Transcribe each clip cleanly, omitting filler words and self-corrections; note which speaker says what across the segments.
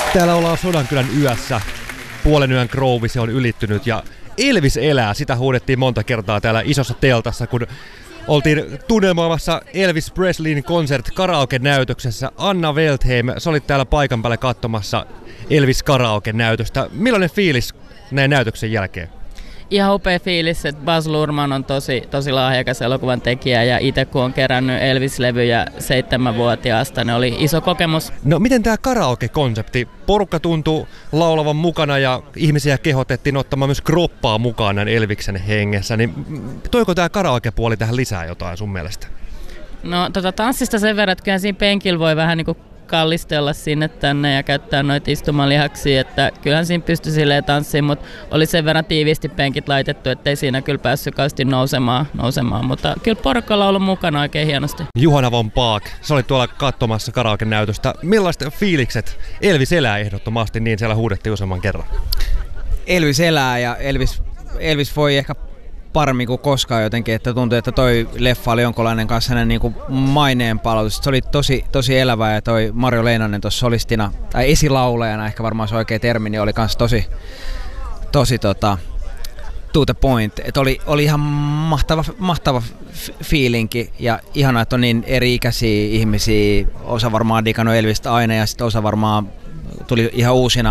Speaker 1: Täällä ollaan Sodankylän yössä. Puolen yön Groove se on ylittynyt ja Elvis elää. Sitä huudettiin monta kertaa täällä isossa teltassa, kun oltiin tunnelmoimassa Elvis Presleyn konsert karaoke-näytöksessä. Anna Weltheim, sä olit täällä paikan päällä katsomassa Elvis karaoke-näytöstä. Millainen fiilis näin näytöksen jälkeen?
Speaker 2: Ihan upea fiilis, että Baz Luhrmann on tosi lahjakas elokuvan tekijä ja itse kun on kerännyt Elvis-levyjä 7-vuotiaasta, ne oli iso kokemus.
Speaker 1: No miten tämä karaoke-konsepti? Porukka tuntuu laulavan mukana ja ihmisiä kehotettiin ottamaan myös kroppaa mukaan näin Elviksen hengessä. Niin toiko tämä karaoke-puoli tähän lisää jotain sun mielestä?
Speaker 2: No tanssista sen verran, että kyllä siinä penkillä voi vähän niin kuin kallistella sinne tänne ja käyttää noita istumalihaksia, että kyllähän siinä pystyi silleen tanssiin, mutta oli sen verran tiiviisti penkit laitettu, ettei siinä kyllä päässyt kauheasti nousemaan, mutta kyllä porukalla on ollut mukana oikein hienosti.
Speaker 1: Juhana von Baak, sä olit tuolla katsomassa karaoke-näytöstä. Millaiset fiilikset? Elvis elää ehdottomasti, niin siellä huudettiin useamman kerran.
Speaker 3: Elvis elää ja Elvis voi ehkä paremmin kuin koskaan jotenkin, että tuntuu, että toi leffa oli jonkunlainen kanssa hänen niin kuin maineen palautus. Se oli tosi elävä ja toi Marjo Leinonen tuossa solistina, tai esilaulajana, ehkä varmaan se oikea termi, niin oli kanssa tosi to the point. Että oli ihan mahtava fiilinki ja ihanaa, että on niin eri-ikäisiä ihmisiä. Osa varmaan digannut Elvistä aina ja sitten osa varmaan tuli ihan uusina.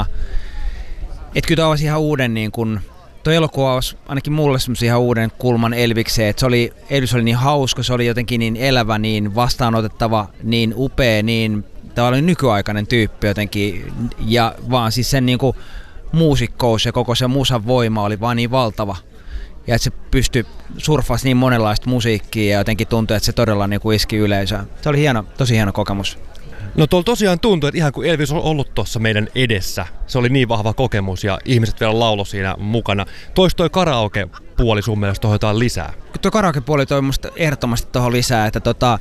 Speaker 3: Että kyllä avasi ihan uuden niin kuin tuo elokuva olisi ainakin mulle semmoisen ihan uuden kulman Elvikseen, että Elvis oli niin hauska, se oli jotenkin niin elävä, niin vastaanotettava, niin upea, niin tavallaan nykyaikainen tyyppi jotenkin, ja vaan siis sen niinku muusikkous ja koko se musan voima oli vaan niin valtava, ja että se pystyi surffaamaan niin monenlaista musiikkia ja jotenkin tuntui, että se todella niinku iski yleisöön. Se oli tosi hieno kokemus.
Speaker 1: No tuolla tosiaan tuntui, että ihan kuin Elvis on ollut tuossa meidän edessä. Se oli niin vahva kokemus ja ihmiset vielä lauloi siinä mukana. Toi karaoke-puoli sun mielestä tuohon jotain lisää?
Speaker 3: Tuo karaoke-puoli toi musta ehdottomasti tuohon lisää, että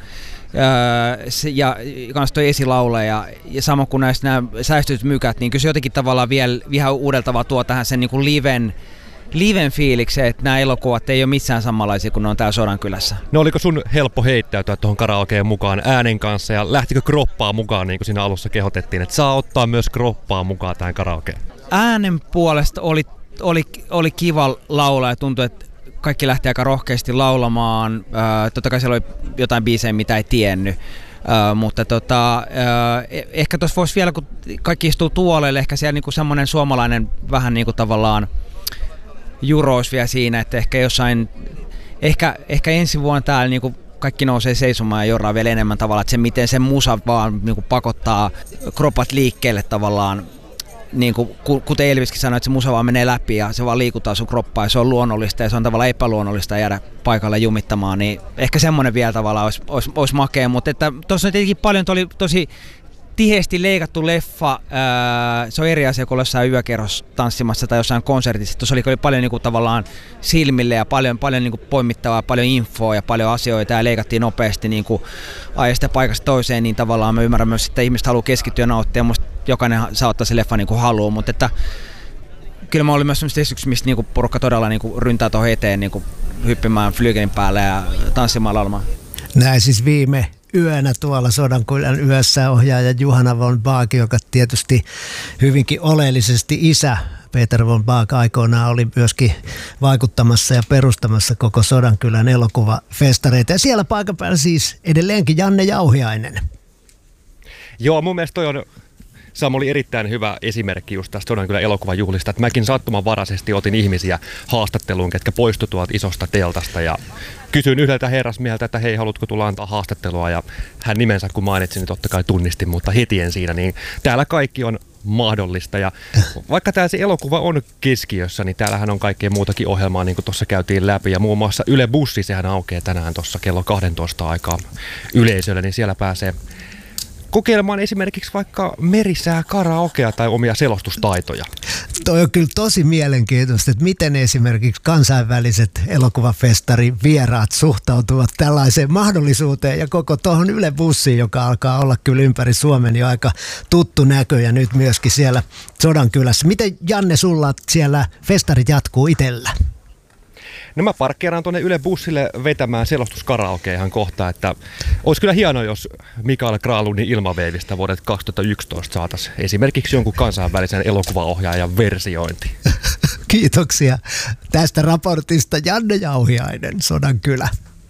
Speaker 3: ja kans toi esilaule ja sama kuin nämä säistytyt mykät, niin kyllä se jotenkin tavallaan vielä ihan uudella tavalla tuo tähän sen niin kuin liven fiilikseen, että nämä elokuvat ei ole missään samanlaisia kuin ne on täällä Sodankylässä.
Speaker 1: No oliko sun helppo heittäytyä tuohon karaokeen mukaan äänen kanssa ja lähtikö kroppaa mukaan niin kuin siinä alussa kehotettiin, että saa ottaa myös kroppaa mukaan tähän karaokeen?
Speaker 3: Äänen puolesta oli kiva laulaa ja tuntui, että kaikki lähti aika rohkeasti laulamaan. Totta kai siellä oli jotain biisejä, mitä ei tiennyt. Mutta ehkä tuossa voisi vielä, kun kaikki istuu tuoleille, ehkä siellä niinku semmoinen suomalainen vähän niinku tavallaan jurous vielä siinä, että ehkä jossain, ehkä ensi vuonna täällä niinku kaikki nousee seisomaan ja jorraa vielä enemmän tavallaan, että se miten se musa vaan niinku pakottaa kropat liikkeelle tavallaan, niin kuten Elviskin sanoi, että se musa vaan menee läpi ja se vaan liikuttaa sun kroppaa ja se on luonnollista ja se on tavallaan epäluonnollista jäädä paikalle jumittamaan, niin ehkä semmoinen vielä tavallaan olisi makea, mutta että tuossa on tietenkin paljon, oli tosi tiheesti leikattu leffa, se on eri asia kuin jossain yökerhossa tanssimassa tai jossain konsertissa. Tuossa oli paljon niin kuin, tavallaan silmille ja paljon niin kuin, poimittavaa, paljon infoa ja paljon asioita ja leikattiin nopeasti niin kuin, ajasta paikasta toiseen, niin tavallaan mä ymmärrän myös, että ihmiset haluaa keskittyä ja nauttia ja musta jokainen saa ottaa se leffa niin kuin haluaa, mutta että kyllä mä olin myös sellaista esityksiä, mistä niin kuin, porukka todella niin kuin, ryntää tuohon eteen niin kuin, hyppimään flygelin päälle ja tanssimaan laulamaan.
Speaker 4: Näin siis viime yönä tuolla Sodankylän yössä ohjaaja Juhana von Baak, joka tietysti hyvinkin oleellisesti isä Peter von Baak aikoinaan oli myöskin vaikuttamassa ja perustamassa koko Sodankylän elokuvafestareita. Ja siellä paikan päällä siis edelleenkin Janne Jauhiainen.
Speaker 1: Joo, mun mielestä toi on Samu oli erittäin hyvä esimerkki just tästä Sodankylän elokuvajuhlista, että mäkin sattumanvaraisesti otin ihmisiä haastatteluun, ketkä poistu tuolta isosta teltasta ja kysyin yhdeltä herrasmieheltä, että hei, haluatko tulla antaa haastattelua ja hän nimensä kun mainitsin, niin totta kai tunnistin, mutta heti en siinä, niin täällä kaikki on mahdollista ja vaikka täällä se elokuva on keskiössä, niin täällähän on kaikkea muutakin ohjelmaa, niin kuin tuossa käytiin läpi ja muun muassa Yle Bussi, sehän aukeaa tänään tuossa kello 12 aikaa yleisölle, niin siellä pääsee kokeilemaan esimerkiksi vaikka merisää karaokea tai omia selostustaitoja.
Speaker 4: Toi on kyllä tosi mielenkiintoista, että miten esimerkiksi kansainväliset elokuvafestarin vieraat suhtautuvat tällaiseen mahdollisuuteen ja koko tuohon Yle Bussiin, joka alkaa olla kyllä ympäri Suomen jo aika tuttu näkö ja nyt myöskin siellä Sodankylässä. Miten Janne sulla siellä festarit jatkuu itsellä?
Speaker 1: No mä parkkeeraan tuonne Yle Bussille vetämään selostuskaraokea ihan kohta, että olisi kyllä hienoa, jos Mikael Granlundin Ilmaveivistä vuodet 2011 saataisiin esimerkiksi jonkun kansainvälisen elokuvaohjaajan versiointi.
Speaker 4: Kiitoksia tästä raportista Janne Jauhiainen, Sodankylä.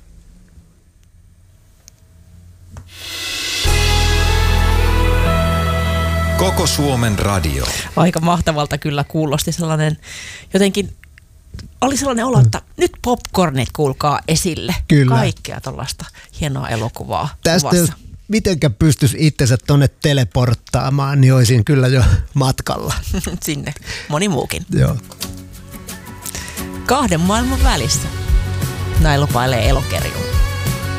Speaker 5: Koko Suomen radio.
Speaker 6: Aika mahtavalta kyllä kuulosti sellainen, jotenkin oli sellainen olo, että nyt popcornit kuulkaa esille.
Speaker 4: Kyllä.
Speaker 6: Kaikkea tuollaista hienoa elokuvaa
Speaker 4: Tästä
Speaker 6: kuvassa.
Speaker 4: jos mitenkä pystyisi itsensä tonne teleporttaamaan, niin olisin kyllä jo matkalla.
Speaker 6: Sinne. Moni muukin.
Speaker 4: Joo.
Speaker 6: 2 maailman välissä. Näin lupailee Elokerju.